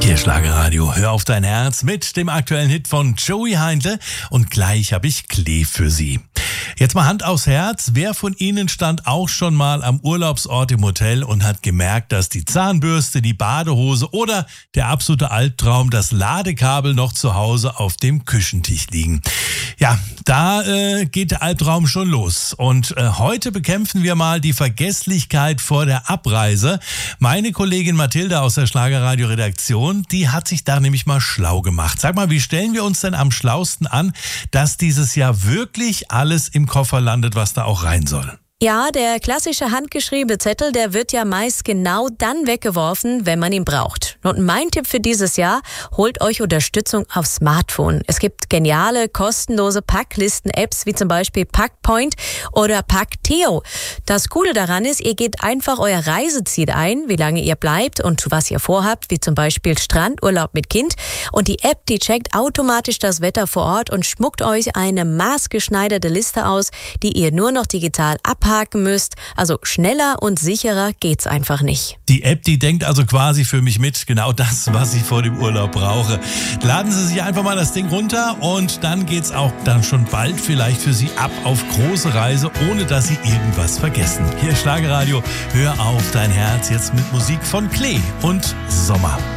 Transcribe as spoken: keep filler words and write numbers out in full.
Hier Schlagerradio, hör auf dein Herz mit dem aktuellen Hit von Joey Heindle und gleich habe ich Klee für Sie. Jetzt mal Hand aufs Herz, wer von Ihnen stand auch schon mal am Urlaubsort im Hotel und hat gemerkt, dass die Zahnbürste, die Badehose oder der absolute Albtraum, das Ladekabel noch zu Hause auf dem Küchentisch liegen? Ja, da äh, geht der Albtraum schon los und äh, heute bekämpfen wir mal die Vergesslichkeit vor der Abreise. Meine Kollegin Mathilda aus der Schlagerradio-Redaktion, die hat sich da nämlich mal schlau gemacht. Sag mal, wie stellen wir uns denn am schlausten an, dass dieses Jahr wirklich alles im Koffer landet, was da auch rein soll? Ja, der klassische handgeschriebene Zettel, der wird ja meist genau dann weggeworfen, wenn man ihn braucht. Und mein Tipp für dieses Jahr, holt euch Unterstützung auf Smartphone. Es gibt geniale, kostenlose Packlisten-Apps wie zum Beispiel Packpoint oder Packteo. Das Coole daran ist, ihr gebt einfach euer Reiseziel ein, wie lange ihr bleibt und was ihr vorhabt, wie zum Beispiel Strandurlaub mit Kind. Und die App, die checkt automatisch das Wetter vor Ort und schmuckt euch eine maßgeschneiderte Liste aus, die ihr nur noch digital abhaken müsst. Also schneller und sicherer geht's einfach nicht. Die App, die denkt also quasi für mich mit, genau das, was ich vor dem Urlaub brauche. Laden Sie sich einfach mal das Ding runter und dann geht's auch dann schon bald vielleicht für Sie ab auf große Reise, ohne dass Sie irgendwas vergessen. Hier Schlagerradio, hör auf dein Herz jetzt mit Musik von Klee und Sommer.